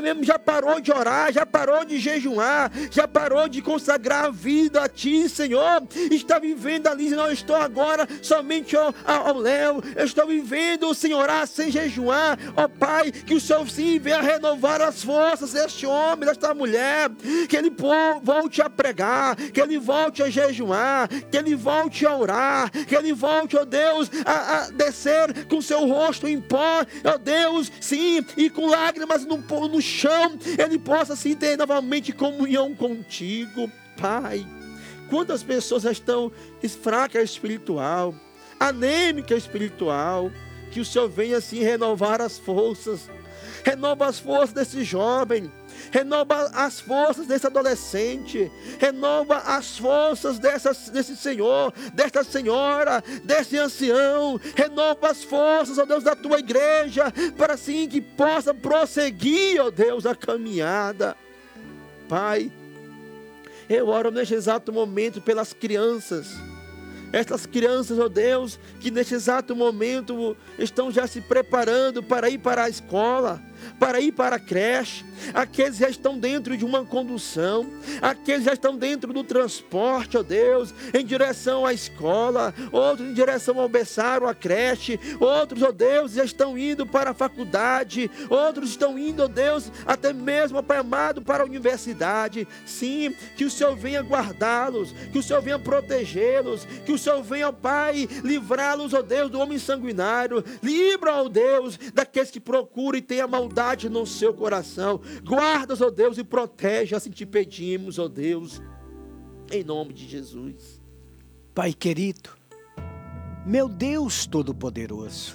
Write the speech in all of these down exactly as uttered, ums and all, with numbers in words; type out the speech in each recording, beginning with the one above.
até mesmo já parou de orar, já parou de jejuar, já parou de consagrar a vida a Ti, Senhor. Está vivendo ali, não estou agora somente ao, ao Léo, eu estou vivendo sem orar, sem jejuar. Ó Pai, que o Senhor sim venha renovar as forças deste homem, desta mulher, que ele volte a pregar, que ele volte a jejuar, que ele volte a orar, que ele volte, ó Deus, a, a descer com seu rosto em pó, ó Deus, sim, e com lágrimas no, no chão, ele possa sim ter novamente comunhão contigo, Pai. Quantas pessoas já estão fracas espiritual, anêmica espiritual, que o Senhor venha assim renovar as forças, renova as forças desse jovem, renova as forças desse adolescente, renova as forças dessa, desse senhor, desta senhora, desse ancião, renova as forças, ó Deus, da tua igreja, para assim que possa prosseguir, ó Deus, a caminhada. Pai, eu oro neste exato momento pelas crianças, estas crianças, ó Deus, que neste exato momento estão já se preparando para ir para a escola, para ir para a creche, aqueles já estão dentro de uma condução, aqueles já estão dentro do transporte, ó Deus, em direção à escola, outros em direção ao berçário, à creche, outros, ó Deus, já estão indo para a faculdade, outros estão indo, ó Deus, até mesmo, Pai amado, para a universidade. Sim, que o Senhor venha guardá-los, que o Senhor venha protegê-los, que o Senhor venha, ó Pai, livrá-los, ó Deus, do homem sanguinário, livra, ó Deus, daqueles que procuram e têm a maldade no seu coração. Guarda-os, ó Deus, e protege, assim te pedimos, ó Deus, em nome de Jesus. Pai querido, meu Deus Todo-Poderoso,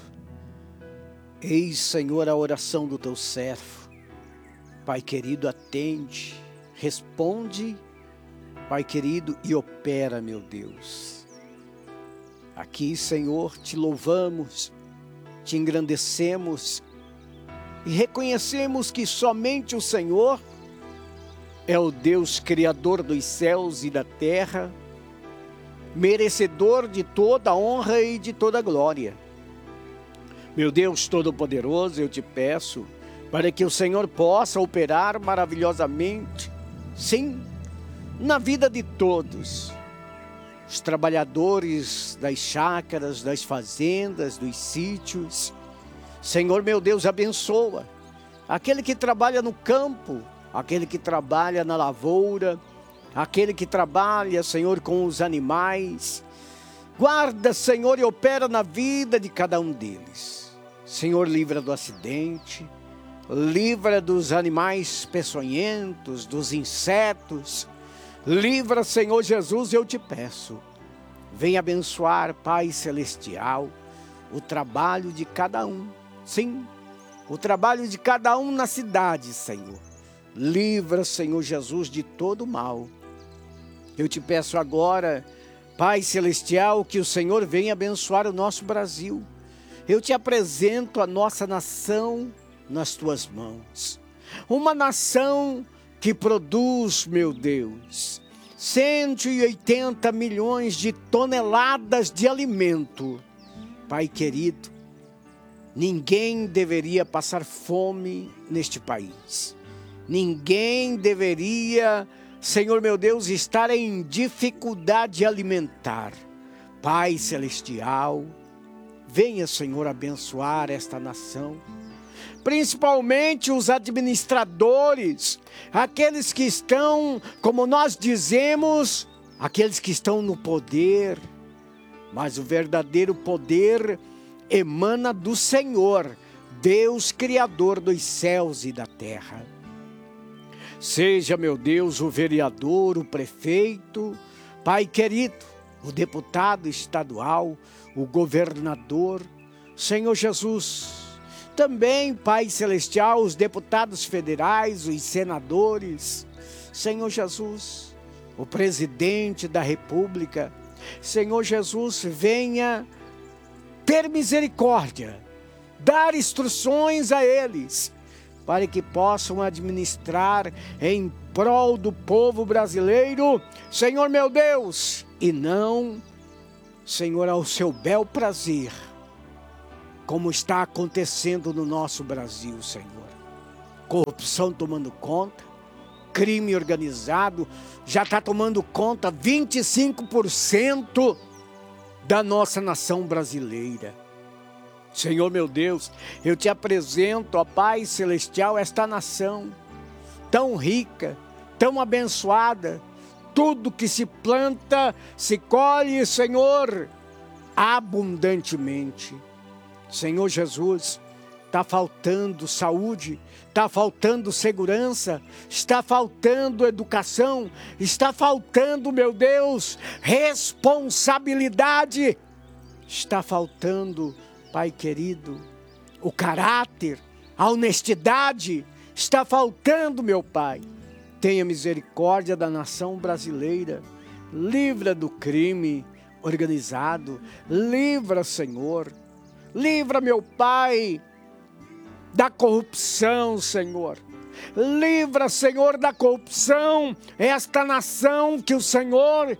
eis, Senhor, a oração do teu servo. Pai querido, atende, responde, Pai querido, e opera, meu Deus. Aqui, Senhor, te louvamos, te engrandecemos e reconhecemos que somente o Senhor é o Deus Criador dos céus e da terra, merecedor de toda honra e de toda glória. Meu Deus Todo-Poderoso, eu te peço para que o Senhor possa operar maravilhosamente, sim, na vida de todos, os trabalhadores das chácaras, das fazendas, dos sítios. Senhor, meu Deus, abençoa aquele que trabalha no campo, aquele que trabalha na lavoura, aquele que trabalha, Senhor, com os animais. Guarda, Senhor, e opera na vida de cada um deles. Senhor, livra do acidente, livra dos animais peçonhentos, dos insetos. Livra, Senhor Jesus, eu te peço. Venha abençoar, Pai Celestial, o trabalho de cada um. Sim, o trabalho de cada um na cidade, Senhor. Livra, Senhor Jesus, de todo mal. Eu te peço agora, Pai Celestial, que o Senhor venha abençoar o nosso Brasil. Eu te apresento a nossa nação nas tuas mãos. Uma nação que produz, meu Deus, cento e oitenta milhões de toneladas de alimento. Pai querido, ninguém deveria passar fome neste país. Ninguém deveria, Senhor meu Deus, estar em dificuldade alimentar. Pai Celestial, venha, Senhor, abençoar esta nação. Principalmente os administradores, aqueles que estão, como nós dizemos, aqueles que estão no poder. Mas o verdadeiro poder emana do Senhor, Deus Criador dos céus e da terra. Seja, meu Deus, o vereador, o prefeito, Pai querido, o deputado estadual, o governador, Senhor Jesus. Também, Pai Celestial, os deputados federais, os senadores, Senhor Jesus, o presidente da República, Senhor Jesus, venha ter misericórdia, dar instruções a eles, para que possam administrar em prol do povo brasileiro, Senhor meu Deus, e não, Senhor, ao seu bel prazer, como está acontecendo no nosso Brasil, Senhor. corrupção tomando conta, crime organizado já está tomando conta vinte e cinco por cento da nossa nação brasileira. Senhor meu Deus, eu te apresento, ó Pai Celestial, esta nação tão rica, tão abençoada. Tudo que se planta, se colhe, Senhor, abundantemente. Senhor Jesus, está faltando saúde, está faltando segurança, está faltando educação, está faltando, meu Deus, responsabilidade, está faltando, Pai querido, o caráter, a honestidade, está faltando, meu Pai. Tenha misericórdia da nação brasileira, livra do crime organizado, livra, Senhor, livra, meu Pai, da corrupção, Senhor. Livra, Senhor, da corrupção esta nação que o Senhor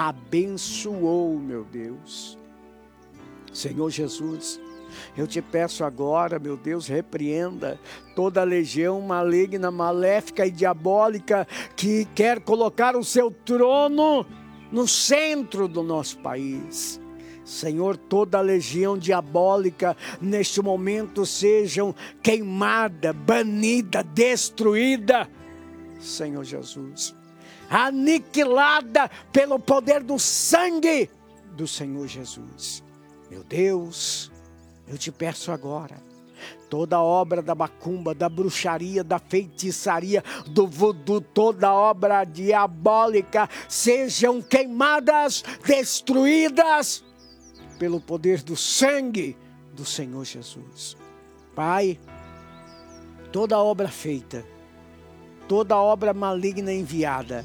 abençoou, meu Deus. Senhor Jesus, eu te peço agora, meu Deus, repreenda toda a legião maligna, maléfica e diabólica que quer colocar o seu trono no centro do nosso país. Senhor, toda a legião diabólica neste momento sejam queimada, banida, destruída, Senhor Jesus, aniquilada pelo poder do sangue do Senhor Jesus. Meu Deus, eu te peço agora, toda obra da macumba, da bruxaria, da feitiçaria, do voodoo, toda obra diabólica sejam queimadas, destruídas pelo poder do sangue do Senhor Jesus. Pai, toda obra feita, toda obra maligna enviada,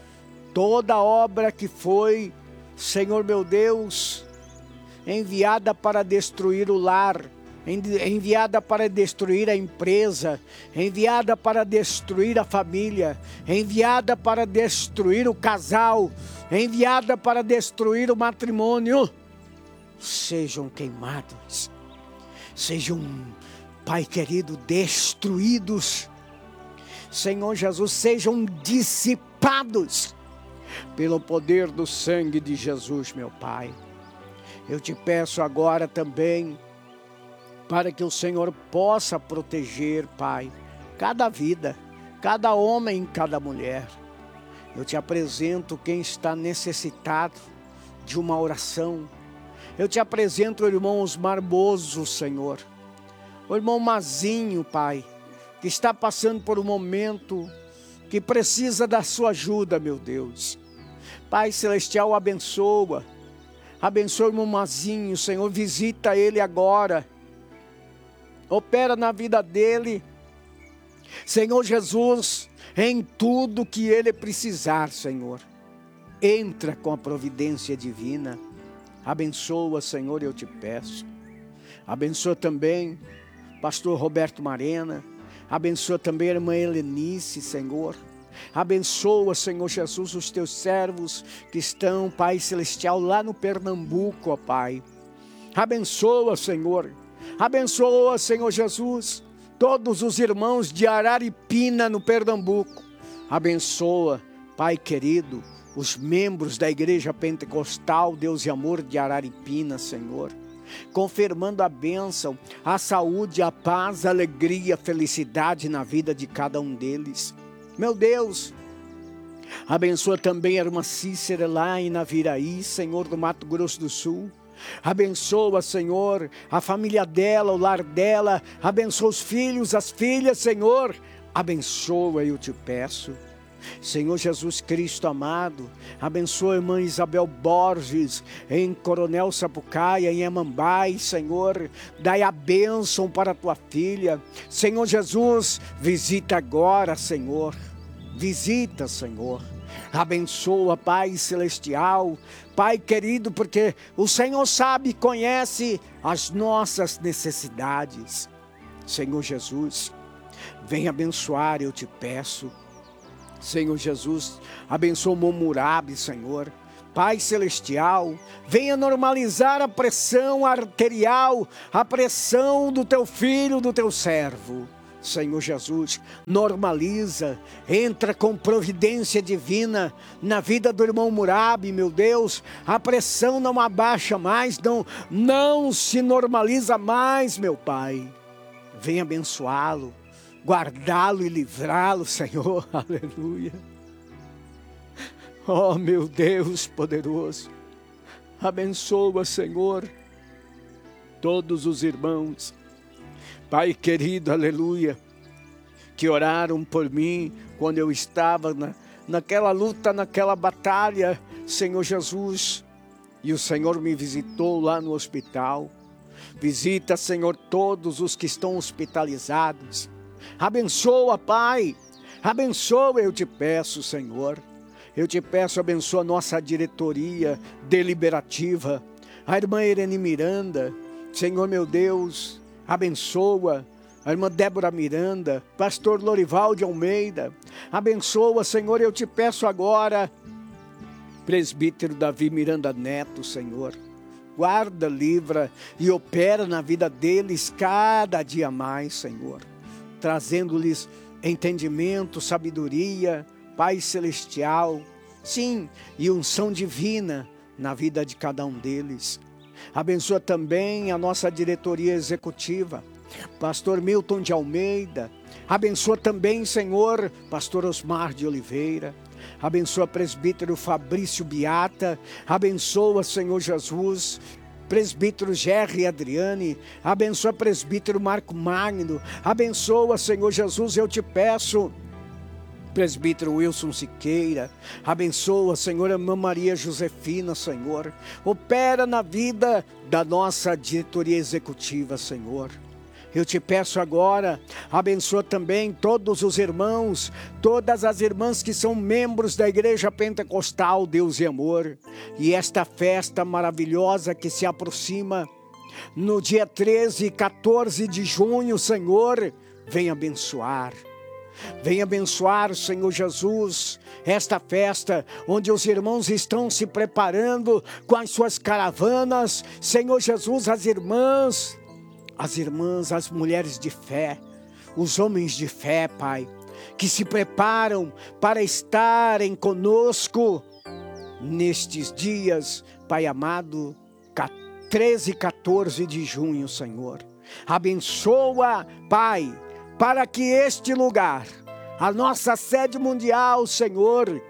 toda obra que foi, Senhor meu Deus, enviada para destruir o lar, enviada para destruir a empresa, enviada para destruir a família, enviada para destruir o casal, enviada para destruir o matrimônio, sejam queimados, sejam, Pai querido, destruídos, Senhor Jesus, sejam dissipados pelo poder do sangue de Jesus, meu Pai. Eu te peço agora também, para que o Senhor possa proteger, Pai, cada vida, cada homem, cada mulher. Eu te apresento quem está necessitado de uma oração. Eu te apresento o irmão Osmar Bozo, Senhor. O irmão Mazinho, Pai, que está passando por um momento que precisa da sua ajuda, meu Deus. Pai Celestial, abençoa. Abençoa o irmão Mazinho, Senhor, visita ele agora. Opera na vida dele. Senhor Jesus, em tudo que ele precisar, Senhor. Entra com a providência divina. Abençoa, Senhor, eu te peço. Abençoa também pastor Roberto Marena. Abençoa também a irmã Helenice, Senhor. Abençoa, Senhor Jesus, os teus servos que estão, Pai Celestial, lá no Pernambuco, ó Pai. Abençoa, Senhor. Abençoa, Senhor Jesus, todos os irmãos de Araripina, no Pernambuco. Abençoa, Pai querido, os membros da Igreja Pentecostal Deus e Amor de Araripina, Senhor. Confirmando a bênção, a saúde, a paz, a alegria, a felicidade na vida de cada um deles. Meu Deus, abençoa também a irmã Cícera lá em Naviraí, Senhor, do Mato Grosso do Sul. Abençoa, Senhor, a família dela, o lar dela. Abençoa os filhos, as filhas, Senhor. Abençoa, eu te peço. Senhor Jesus Cristo amado, abençoa a irmã Isabel Borges em Coronel Sapucaia, em Amambai, Senhor, dai a bênção para a tua filha. Senhor Jesus, visita agora, Senhor, visita, Senhor, abençoa, Pai Celestial, Pai querido, porque o Senhor sabe e conhece as nossas necessidades. Senhor Jesus, vem abençoar, eu te peço. Senhor Jesus, abençoa o Momurabi, Senhor. Pai Celestial, venha normalizar a pressão arterial, a pressão do teu filho, do teu servo. Senhor Jesus, normaliza, entra com providência divina na vida do irmão Murabi, meu Deus. A pressão não abaixa mais, não, não se normaliza mais, meu Pai. Vem abençoá-lo, guardá-lo e livrá-lo, Senhor, aleluia. Oh, meu Deus poderoso, abençoa, Senhor, todos os irmãos, Pai querido, aleluia, que oraram por mim quando eu estava na, naquela luta, naquela batalha, Senhor Jesus, e o Senhor me visitou lá no hospital. Visita, Senhor, todos os que estão hospitalizados. Abençoa, Pai, abençoa, eu te peço, Senhor. Eu te peço, abençoa a nossa diretoria deliberativa, a irmã Irene Miranda, Senhor meu Deus, abençoa a irmã Débora Miranda, pastor Lorival de Almeida, abençoa, Senhor, eu te peço agora, presbítero Davi Miranda Neto, Senhor, guarda, livra e opera na vida deles cada dia mais, Senhor, trazendo-lhes entendimento, sabedoria, Pai Celestial, sim, e unção divina na vida de cada um deles. Abençoa também a nossa diretoria executiva, pastor Milton de Almeida. Abençoa também, Senhor, pastor Osmar de Oliveira. Abençoa presbítero Fabrício Biata. Abençoa, Senhor Jesus, presbítero Gerry Adriane. Abençoa presbítero Marco Magno. Abençoa, Senhor Jesus, eu te peço, presbítero Wilson Siqueira, abençoa, Senhor, a irmã Maria Josefina, Senhor, opera na vida da nossa diretoria executiva, Senhor. Eu te peço agora, abençoa também todos os irmãos, todas as irmãs que são membros da Igreja Pentecostal Deus e Amor, e esta festa maravilhosa que se aproxima no dia treze e quatorze de junho, Senhor, vem abençoar. Vem abençoar, Senhor Jesus, esta festa onde os irmãos estão se preparando com as suas caravanas. Senhor Jesus, as irmãs, as irmãs, as mulheres de fé, os homens de fé, Pai, que se preparam para estarem conosco nestes dias, Pai amado, treze e quatorze de junho, Senhor. Abençoa, Pai, para que este lugar, a nossa sede mundial, Senhor,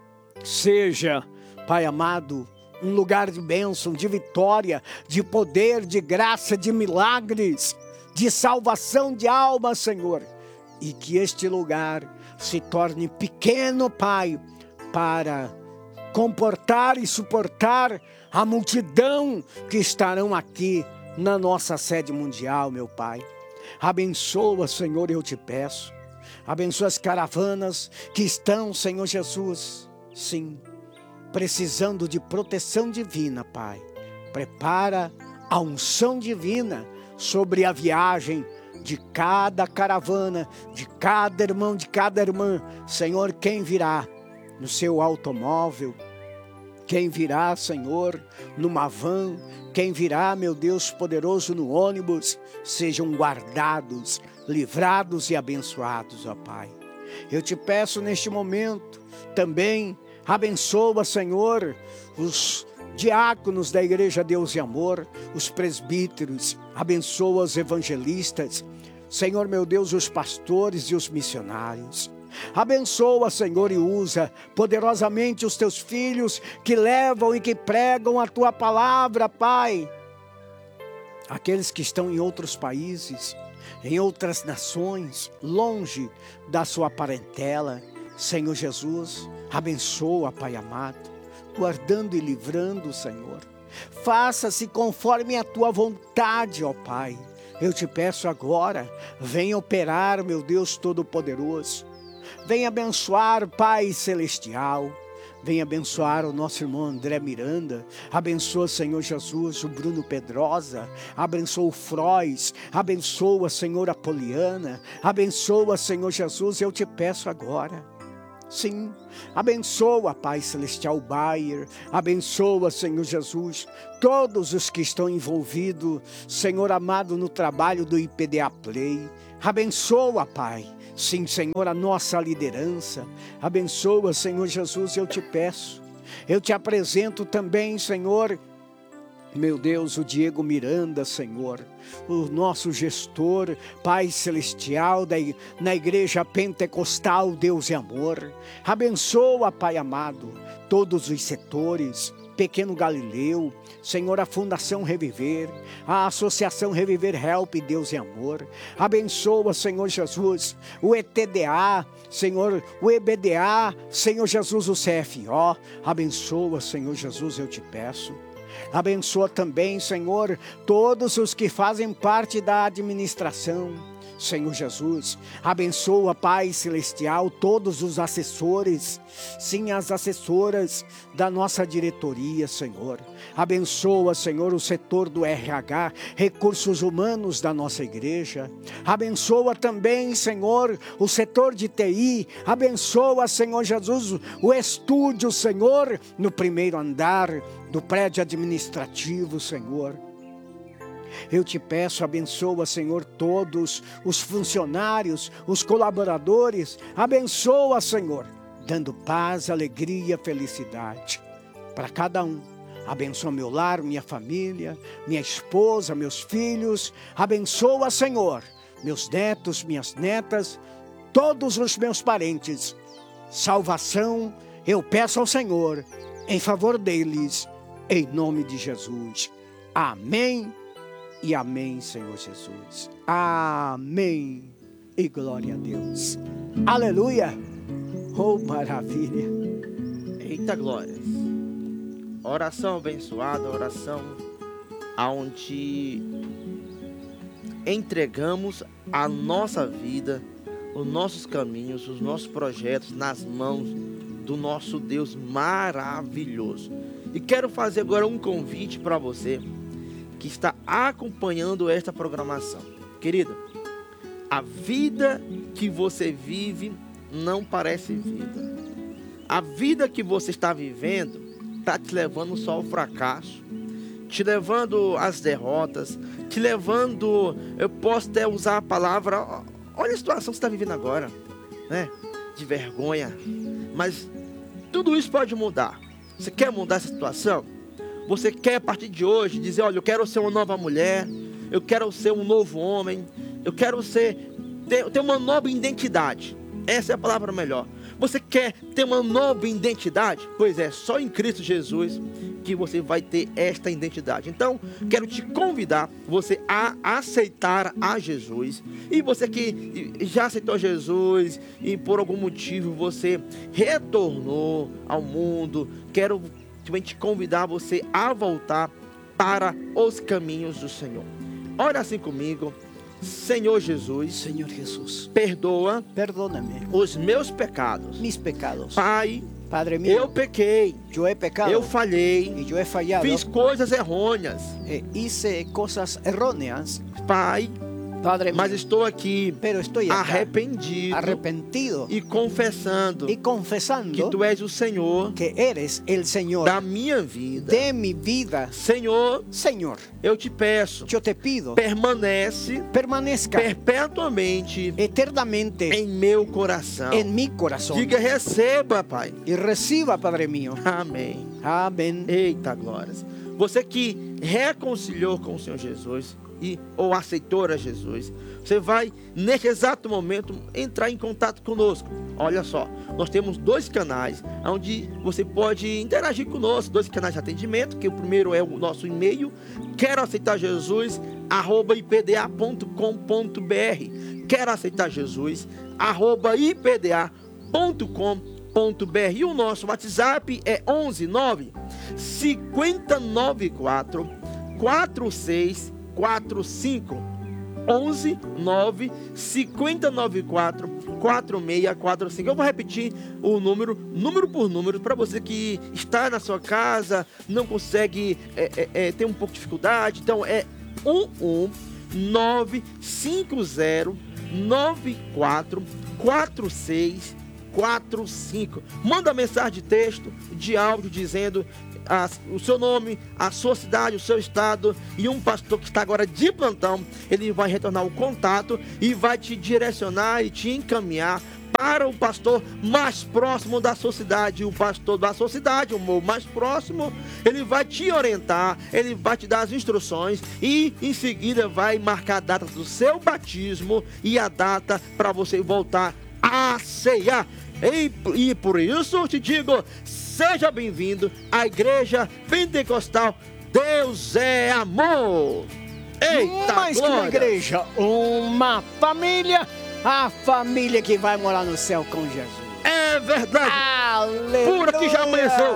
seja, Pai amado, um lugar de bênção, de vitória, de poder, de graça, de milagres, de salvação de almas, Senhor. E que este lugar se torne pequeno, Pai, para comportar e suportar a multidão que estarão aqui na nossa sede mundial, meu Pai. Abençoa, Senhor, eu te peço. Abençoa as caravanas que estão, Senhor Jesus, sim, precisando de proteção divina, Pai. Prepara a unção divina sobre a viagem de cada caravana, de cada irmão, de cada irmã. Senhor, quem virá no seu automóvel, quem virá, Senhor, numa van, quem virá, meu Deus poderoso, no ônibus, sejam guardados, livrados e abençoados, ó Pai. Eu te peço neste momento, também abençoa, Senhor, os diáconos da Igreja Deus e Amor, os presbíteros, abençoa os evangelistas, Senhor meu Deus, os pastores e os missionários. Abençoa, Senhor, e usa poderosamente os teus filhos que levam e que pregam a tua palavra, Pai. Aqueles que estão em outros países, em outras nações, longe da sua parentela, Senhor Jesus, abençoa, Pai amado, guardando e livrando, Senhor. Faça-se conforme a tua vontade, ó Pai. Eu te peço agora, venha operar, meu Deus Todo-Poderoso. Venha abençoar, Pai Celestial. Venha abençoar o nosso irmão André Miranda. Abençoa, Senhor Jesus, o Bruno Pedrosa. Abençoa o Frois. Abençoa, Senhor, a Poliana. Abençoa, Senhor Jesus, eu te peço agora. Sim, abençoa, Pai Celestial, Bayer, abençoa, Senhor Jesus, todos os que estão envolvidos, Senhor amado, no trabalho do I P D A Play, abençoa, Pai, sim, Senhor, a nossa liderança, abençoa, Senhor Jesus, eu te peço, eu te apresento também, Senhor, meu Deus, o Diego Miranda, Senhor, o nosso gestor, Pai Celestial, da, na Igreja Pentecostal, Deus e Amor. Abençoa, Pai amado, todos os setores, Pequeno Galileu, Senhor, a Fundação Reviver, a Associação Reviver Help, Deus e Amor. Abençoa, Senhor Jesus, o E T D A, Senhor, o E B D A, Senhor Jesus, o C F O. Abençoa, Senhor Jesus, eu te peço. Abençoa também, Senhor, todos os que fazem parte da administração, Senhor Jesus. Abençoa, Pai Celestial, todos os assessores, sim, as assessoras da nossa diretoria, Senhor. Abençoa, Senhor, o setor do R H, recursos humanos da nossa igreja. Abençoa também, Senhor, o setor de T I. Abençoa, Senhor Jesus, o estúdio, Senhor, no primeiro andar do prédio administrativo, Senhor. Eu te peço, abençoa, Senhor, todos os funcionários, os colaboradores. Abençoa, Senhor, dando paz, alegria, felicidade para cada um. Abençoa meu lar, minha família, minha esposa, meus filhos. Abençoa, Senhor, meus netos, minhas netas, todos os meus parentes. Salvação, eu peço ao Senhor, em favor deles, em nome de Jesus. Amém e amém, Senhor Jesus. Amém e glória a Deus. Aleluia. Oh, maravilha. Eita glória. Oração abençoada, oração onde entregamos a nossa vida, os nossos caminhos, os nossos projetos nas mãos do nosso Deus maravilhoso. E quero fazer agora um convite para você que está acompanhando esta programação. Querida, a vida que você vive não parece vida. A vida que você está vivendo está te levando só ao fracasso, te levando às derrotas, te levando, eu posso até usar a palavra, olha a situação que você está vivendo agora, né? De vergonha. Mas tudo isso pode mudar. Você quer mudar essa situação? Você quer a partir de hoje dizer, olha, eu quero ser uma nova mulher, eu quero ser um novo homem, eu quero ser, ter, ter uma nova identidade. Essa é a palavra melhor. Você quer ter uma nova identidade? Pois é, só em Cristo Jesus que você vai ter esta identidade. Então, quero te convidar você a aceitar a Jesus. E você que já aceitou Jesus e por algum motivo você retornou ao mundo, quero também te convidar você a voltar para os caminhos do Senhor. Ora assim comigo. Senhor Jesus, Senhor Jesus, perdoa, perdóname os meus pecados. mis pecados. Pai, Padre mío, eu pequei, yo he pecado eu falhei, y yo he fallado. fiz coisas errôneas. Eh, hice cosas erróneas, Pai, Padre mío, mas estou aqui pero estoy acá, arrependido arrepentido e confessando y confesando que Tu és o Senhor que eres el Señor da minha vida. de mi vida. Senhor, Señor, eu te peço, yo te pido, permanece permanezca perpetuamente eternamente em meu coração. en mi corazón Diga, receba, Pai. y reciba, Padre mío. Amém. Amén. Eita glórias. Você que reconciliou com o Senhor Jesus e ou aceitou a Jesus, você vai neste exato momento entrar em contato conosco. Olha só, nós temos dois canais onde você pode interagir conosco, dois canais de atendimento, que o primeiro é o nosso e-mail, quero aceitar Jesus arroba i p d a ponto com ponto b r, quero aceitar Jesus arroba i p d a ponto com ponto b r, e o nosso WhatsApp é onze nove cinco nove quatro quatro seis quatro cinco, onze nove cinco nove quatro quatro seis quatro cinco. Eu vou repetir o número, número por número, para você que está na sua casa, não consegue é, é, é, ter um pouco de dificuldade. Então é um um nove cinco zero nove quatro quatro seis quatro cinco. Manda mensagem de texto, de áudio, dizendo a, o seu nome, a sua cidade, o seu estado, e um pastor que está agora de plantão, ele vai retornar o contato e vai te direcionar e te encaminhar para o pastor mais próximo da sua cidade. O pastor da sua cidade, o mais próximo, ele vai te orientar, ele vai te dar as instruções e em seguida vai marcar a data do seu batismo e a data para você voltar a ceiar. E, e por isso eu te digo, seja bem-vindo à Igreja Pentecostal Deus é Amor. Eita, mais glória. que uma igreja, uma família, a família que vai morar no céu com Jesus. É verdade. Aleluia. Por aqui já amanheceu.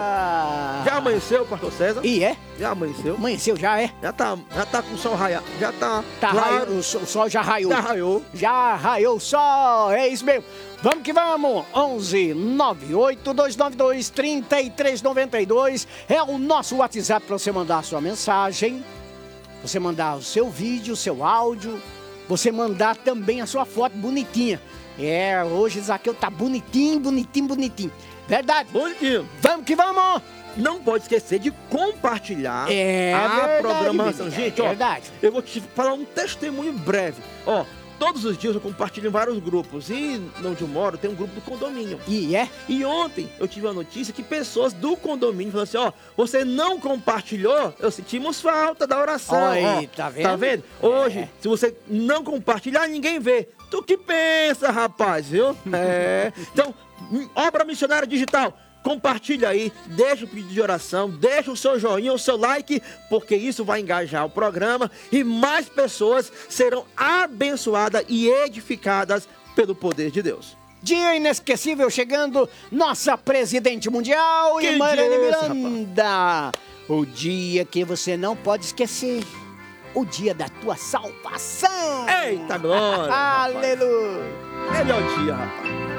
Já amanheceu, pastor César? E é? Já amanheceu. Amanheceu, já é? Já tá, já tá com o sol raiado. Já tá, Tá claro. raio, o sol, o sol já raiou. Já raiou. Já raiou o sol, é isso mesmo. Vamos que vamos. onze nove oito dois nove dois três três nove dois é o nosso WhatsApp para você mandar a sua mensagem, você mandar o seu vídeo, o seu áudio, você mandar também a sua foto bonitinha. É, hoje Zaqueu tá bonitinho, bonitinho, bonitinho. Verdade? Bonitinho. Vamos que vamos. Não pode esquecer de compartilhar É a verdade, programação. menino, Gente, é ó, verdade. eu vou te falar um testemunho breve. Ó, todos os dias eu compartilho em vários grupos. E onde eu moro tem um grupo do condomínio. E é? E ontem eu tive a notícia que pessoas do condomínio falaram assim, ó, você não compartilhou, eu sentimos falta da oração. Oi, ó, tá vendo? Tá vendo? Hoje, É. se você não compartilhar, ninguém vê. Tu que pensa, rapaz, viu? É. Então, obra missionária digital. Compartilha aí, deixa o pedido de oração, deixa o seu joinha, o seu like, porque isso vai engajar o programa e mais pessoas serão abençoadas e edificadas pelo poder de Deus. Dia inesquecível chegando, nossa presidente mundial, Que Irmã dia é esse, Miranda. O dia que você não pode esquecer, o dia da tua salvação. Eita glória! rapaz. Aleluia. Melhor dia, rapaz.